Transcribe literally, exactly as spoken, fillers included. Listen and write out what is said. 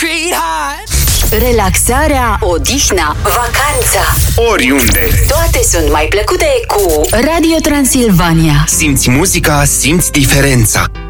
Creed high. Relaxarea, odihna, vacanța, oriunde, toate sunt mai plăcute cu Radio Transilvania. simți muzica, simți diferența.